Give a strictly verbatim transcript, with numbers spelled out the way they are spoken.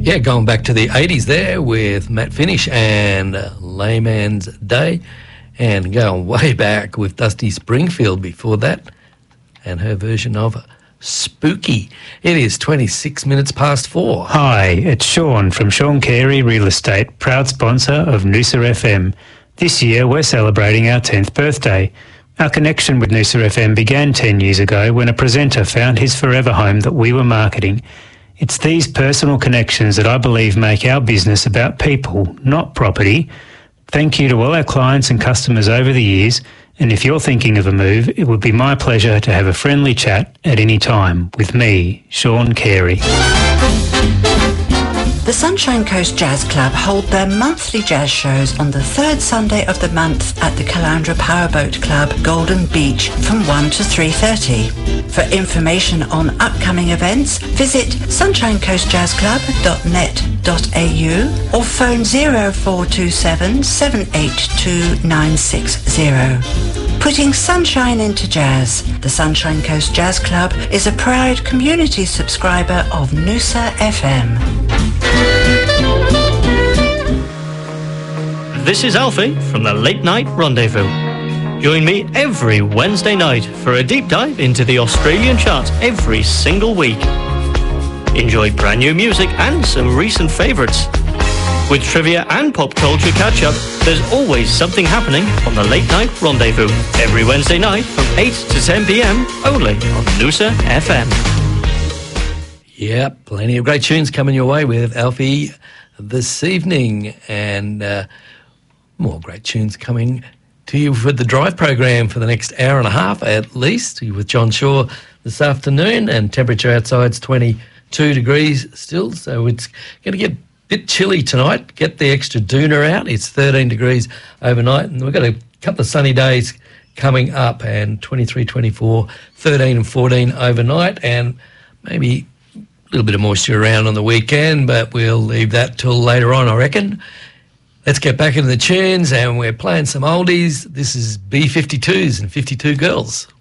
Yeah, going back to the eighties there with Matt Finish and uh, Layman's Day, and going way back with Dusty Springfield before that and her version of Spooky. It is twenty-six minutes past four. Hi, it's Sean from Sean Carey Real Estate, proud sponsor of Noosa F M. This year we're celebrating our tenth birthday. Our connection with Noosa F M began ten years ago when a presenter found his forever home that we were marketing. It's these personal connections that I believe make our business about people, not property. Thank you to all our clients and customers over the years, and if you're thinking of a move, it would be my pleasure to have a friendly chat at any time with me, Sean Carey. The Sunshine Coast Jazz Club hold their monthly jazz shows on the third Sunday of the month at the Caloundra Powerboat Club, Golden Beach, from one to three thirty. For information on upcoming events, visit sunshine coast jazz club dot net dot a u or phone zero four two seven, seven eight two, nine six zero. Putting sunshine into jazz. The Sunshine Coast Jazz Club is a proud community subscriber of Noosa F M. This is Alfie from the Late Night Rendezvous. Join me every Wednesday night for a deep dive into the Australian charts every single week. Enjoy brand new music and some recent favourites. With trivia and pop culture catch-up, there's always something happening on the Late Night Rendezvous every Wednesday night from eight to ten p.m. only on Noosa F M. Yeah, plenty of great tunes coming your way with Alfie this evening, and uh, more great tunes coming to you for the Drive program for the next hour and a half at least, with John Shaw this afternoon, and temperature outside's twenty-two degrees still, so it's going to get a bit chilly tonight. Get the extra doona out. It's thirteen degrees overnight, and we've got a couple of sunny days coming up, and twenty-three, twenty-four, thirteen and fourteen overnight, and maybe a little bit of moisture around on the weekend, but we'll leave that till later on, I reckon. Let's get back into the tunes, and we're playing some oldies. This is B fifty-twos and fifty-two Girls.